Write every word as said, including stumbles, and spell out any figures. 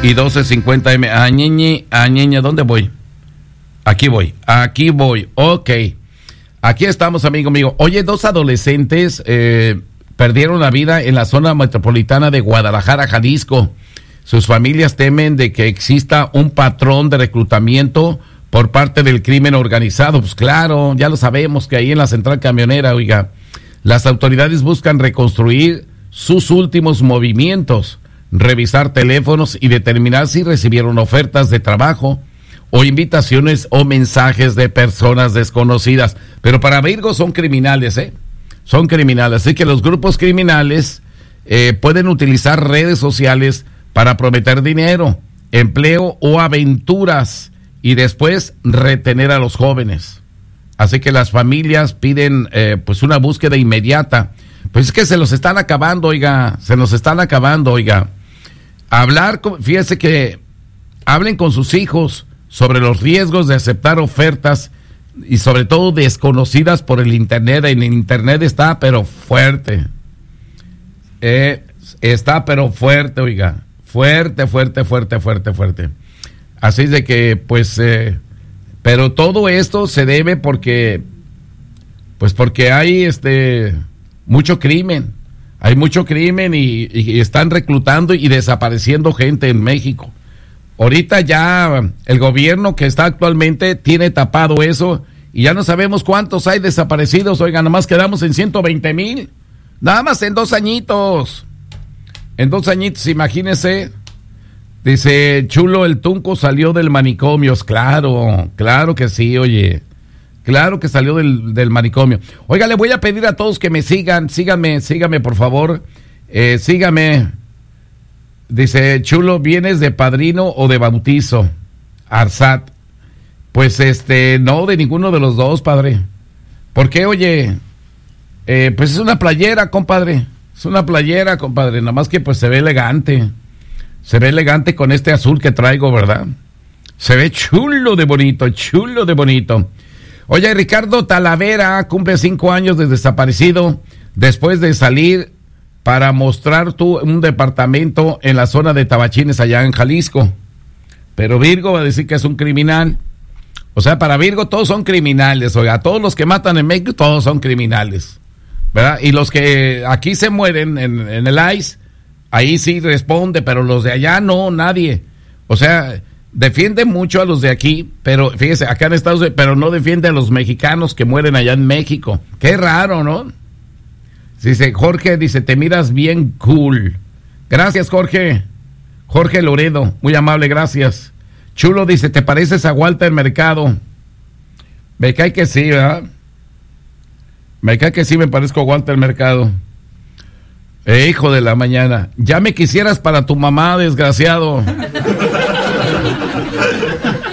y doce cincuenta eme. Añeñe, añeñe, ¿dónde voy? Aquí voy, aquí voy, ok. Aquí estamos, amigo mío. Oye, dos adolescentes eh, perdieron la vida en la zona metropolitana de Guadalajara, Jalisco. Sus familias temen de que exista un patrón de reclutamiento por parte del crimen organizado. Pues claro, ya lo sabemos que ahí en la central camionera, oiga, las autoridades buscan reconstruir sus últimos movimientos, revisar teléfonos y determinar si recibieron ofertas de trabajo o invitaciones o mensajes de personas desconocidas. Pero para Virgo son criminales, ¿eh? Son criminales. Así que los grupos criminales eh, pueden utilizar redes sociales para prometer dinero, empleo o aventuras y después retener a los jóvenes. Así que las familias piden eh, pues una búsqueda inmediata. Pues es que se los están acabando, oiga, se nos están acabando, oiga. Hablar, con, fíjese que hablen con sus hijos sobre los riesgos de aceptar ofertas y sobre todo desconocidas por el internet. En el internet está pero fuerte. Eh, está pero fuerte, oiga. Fuerte, fuerte, fuerte, fuerte, fuerte. Así es de que, pues, eh, pero todo esto se debe porque, pues porque hay este mucho crimen. Hay mucho crimen y, y están reclutando y desapareciendo gente en México. Ahorita ya el gobierno que está actualmente tiene tapado eso y ya no sabemos cuántos hay desaparecidos. Oigan, nada más quedamos en ciento veinte mil. Nada más en dos añitos. En dos añitos, imagínese. Dice, Chulo, el Tunco salió del manicomio. Claro, claro que sí, oye. Claro que salió del, del manicomio. Oiga, le voy a pedir a todos que me sigan. Síganme, síganme, por favor. Eh, síganme. Dice, Chulo, ¿vienes de padrino o de bautizo? Arsat. Pues este, no, de ninguno de los dos, padre. ¿Por qué, oye? Eh, pues es una playera, compadre. Es una playera, compadre. Nada más que pues se ve elegante. Se ve elegante con este azul que traigo, ¿verdad? Se ve chulo de bonito, chulo de bonito. Oye, Ricardo Talavera cumple cinco años de desaparecido después de salir para mostrar tú un departamento en la zona de Tabachines, allá en Jalisco. Pero Virgo va a decir que es un criminal. O sea, para Virgo todos son criminales. Oiga, todos los que matan en México, todos son criminales, ¿verdad? Y los que aquí se mueren en, en el I C E, ahí sí responde, pero los de allá no, nadie. O sea, defiende mucho a los de aquí, pero fíjese, acá en Estados Unidos, pero no defiende a los mexicanos que mueren allá en México. Qué raro, ¿no? Dice Jorge, dice, te miras bien cool. Gracias, Jorge. Jorge Loredo, muy amable, gracias. Chulo dice, ¿te pareces a Walter Mercado? Me cae que sí, ¿verdad? Me cae que sí me parezco a Walter Mercado. Eh, hijo de la mañana, ya me quisieras para tu mamá, desgraciado.